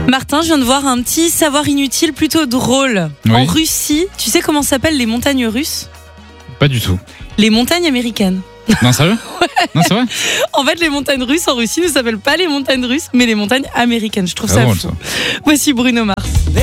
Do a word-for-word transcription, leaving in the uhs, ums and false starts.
Martin, je viens de voir un petit savoir inutile plutôt drôle. Oui. En Russie, tu sais comment s'appellent les montagnes russes ? Pas du tout. Les montagnes américaines. Non, sérieux ? Non, c'est vrai ? En fait, les montagnes russes en Russie ne s'appellent pas les montagnes russes, mais les montagnes américaines. Je trouve Ah ça bon, fou. ça. Voici Bruno Mars.